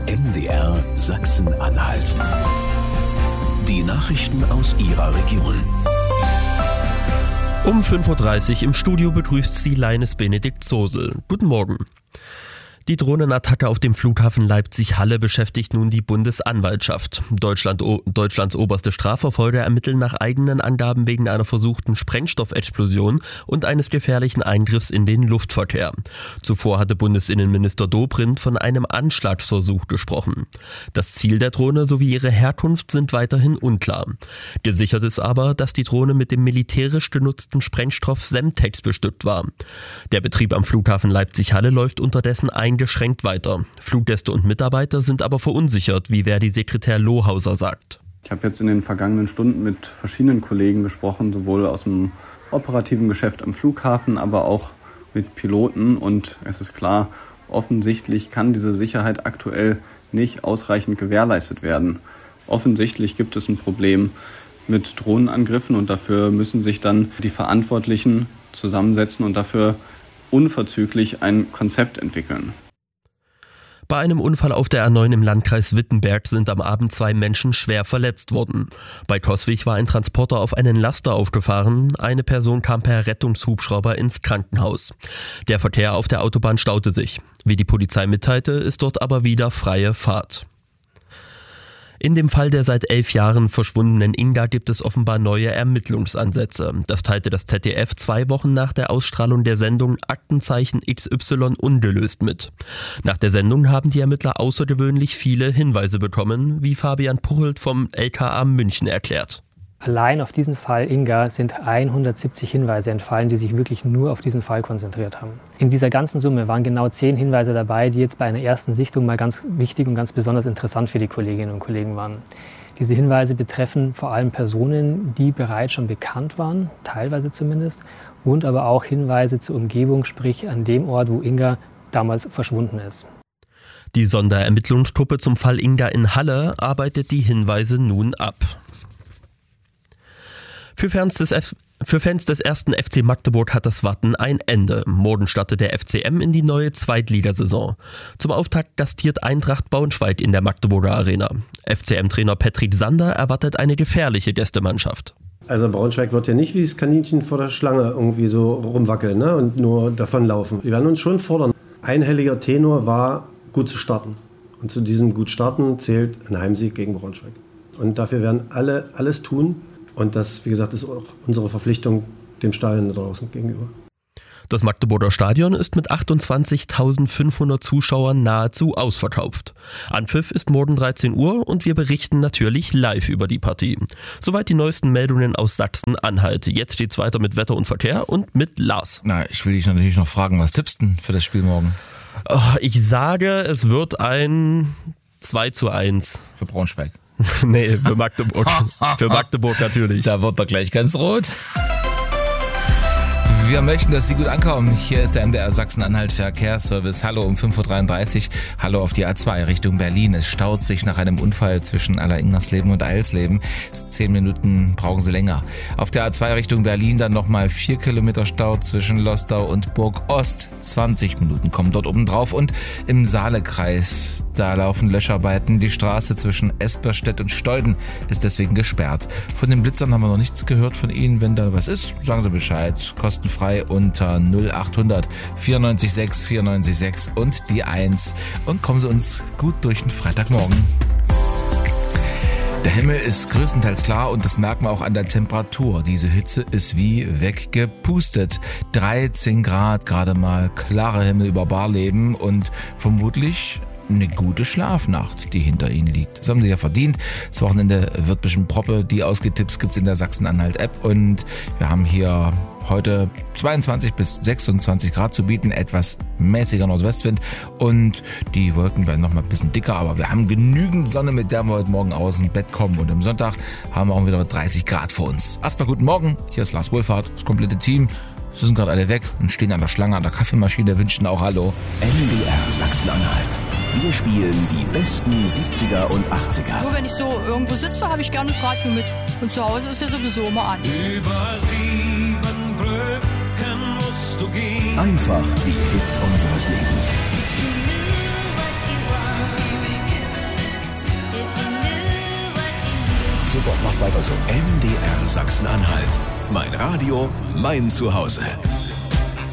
MDR Sachsen-Anhalt. Die Nachrichten aus Ihrer Region. Um 5.30 Uhr im Studio begrüßt Sie Leines Benedikt Zosel. Guten Morgen. Die Drohnenattacke auf dem Flughafen Leipzig-Halle beschäftigt nun die Bundesanwaltschaft. Deutschlands oberste Strafverfolger ermitteln nach eigenen Angaben wegen einer versuchten Sprengstoffexplosion und eines gefährlichen Eingriffs in den Luftverkehr. Zuvor hatte Bundesinnenminister Dobrindt von einem Anschlagsversuch gesprochen. Das Ziel der Drohne sowie ihre Herkunft sind weiterhin unklar. Gesichert ist aber, dass die Drohne mit dem militärisch genutzten Sprengstoff Semtex bestückt war. Der Betrieb am Flughafen Leipzig-Halle läuft unterdessen eingeschränkt weiter. Fluggäste und Mitarbeiter sind aber verunsichert, wie Verdi-Sekretär Lohauser sagt. Ich habe jetzt in den vergangenen Stunden mit verschiedenen Kollegen gesprochen, sowohl aus dem operativen Geschäft am Flughafen, aber auch mit Piloten. Und es ist klar, offensichtlich kann diese Sicherheit aktuell nicht ausreichend gewährleistet werden. Offensichtlich gibt es ein Problem mit Drohnenangriffen und dafür müssen sich dann die Verantwortlichen zusammensetzen und dafür unverzüglich ein Konzept entwickeln. Bei einem Unfall auf der A9 im Landkreis Wittenberg sind am Abend 2 Menschen schwer verletzt worden. Bei Coswig war ein Transporter auf einen Laster aufgefahren. Eine Person kam per Rettungshubschrauber ins Krankenhaus. Der Verkehr auf der Autobahn staute sich. Wie die Polizei mitteilte, ist dort aber wieder freie Fahrt. In dem Fall der seit 11 Jahren verschwundenen Inga gibt es offenbar neue Ermittlungsansätze. Das teilte das ZDF 2 Wochen nach der Ausstrahlung der Sendung Aktenzeichen XY ungelöst mit. Nach der Sendung haben die Ermittler außergewöhnlich viele Hinweise bekommen, wie Fabian Puchelt vom LKA München erklärt. Allein auf diesen Fall Inga sind 170 Hinweise entfallen, die sich wirklich nur auf diesen Fall konzentriert haben. In dieser ganzen Summe waren genau 10 Hinweise dabei, die jetzt bei einer ersten Sichtung mal ganz wichtig und ganz besonders interessant für die Kolleginnen und Kollegen waren. Diese Hinweise betreffen vor allem Personen, die bereits schon bekannt waren, teilweise zumindest, und aber auch Hinweise zur Umgebung, sprich an dem Ort, wo Inga damals verschwunden ist. Die Sonderermittlungsgruppe zum Fall Inga in Halle arbeitet die Hinweise nun ab. Für Fans des ersten FC Magdeburg hat das Warten ein Ende. Morgen startet der FCM in die neue Zweitligasaison. Zum Auftakt gastiert Eintracht Braunschweig in der Magdeburger Arena. FCM-Trainer Patrick Sander erwartet eine gefährliche Gästemannschaft. Also Braunschweig wird ja nicht wie das Kaninchen vor der Schlange irgendwie so rumwackeln, ne, und nur davonlaufen. Wir werden uns schon fordern. Einhelliger Tenor war, gut zu starten. Und zu diesem gut starten zählt ein Heimsieg gegen Braunschweig. Und dafür werden alle alles tun. Und das, wie gesagt, ist auch unsere Verpflichtung dem Stadion da draußen gegenüber. Das Magdeburger Stadion ist mit 28.500 Zuschauern nahezu ausverkauft. Anpfiff ist morgen 13 Uhr und wir berichten natürlich live über die Partie. Soweit die neuesten Meldungen aus Sachsen-Anhalt. Jetzt geht's weiter mit Wetter und Verkehr und mit Lars. Na, ich will dich natürlich noch fragen, was tippst du denn für das Spiel morgen? Ich sage, es wird ein 2:1. Für Braunschweig. Nee, für Magdeburg. Für Magdeburg natürlich. Da wird er gleich ganz rot. Wir möchten, dass Sie gut ankommen. Hier ist der MDR Sachsen-Anhalt Verkehrsservice. Hallo um 5.33 Uhr. Hallo auf die A2 Richtung Berlin. Es staut sich nach einem Unfall zwischen Aller-Ingersleben und Eilsleben. 10 Minuten brauchen Sie länger. Auf der A2 Richtung Berlin dann nochmal 4 Kilometer Stau zwischen Lostau und Burg-Ost. 20 Minuten kommen dort oben drauf. Und im Saalekreis, da laufen Löscharbeiten. Die Straße zwischen Esperstedt und Steuden ist deswegen gesperrt. Von den Blitzern haben wir noch nichts gehört von Ihnen. Wenn da was ist, sagen Sie Bescheid. Kostenfrei unter 0800 94 6 und die 1 und kommen Sie uns gut durch den Freitagmorgen. Der Himmel ist größtenteils klar und das merken wir auch an der Temperatur. Diese Hitze ist wie weggepustet. 13 Grad gerade mal, klarer Himmel über Barleben und vermutlich eine gute Schlafnacht, die hinter Ihnen liegt. Das haben Sie ja verdient. Das Wochenende wird bestimmt proppe. Die Ausgetipps gibt's in der Sachsen-Anhalt-App und wir haben hier heute 22 bis 26 Grad zu bieten, etwas mäßiger Nordwestwind und die Wolken werden noch mal ein bisschen dicker, aber wir haben genügend Sonne, mit der wir heute Morgen aus dem Bett kommen und am Sonntag haben wir auch wieder 30 Grad vor uns. Erstmal guten Morgen, hier ist Lars Wohlfahrt, das komplette Team. Sie sind gerade alle weg und stehen an der Schlange an der Kaffeemaschine, wünschen auch Hallo. MDR Sachsen-Anhalt. Wir spielen die besten 70er und 80er. Nur wenn ich so irgendwo sitze, habe ich gerne das Radio mit. Und zu Hause ist ja sowieso immer an. Über 7 Brücken musst du gehen. Einfach die Hits unseres Lebens. Super, macht weiter so. MDR Sachsen-Anhalt. Mein Radio, mein Zuhause.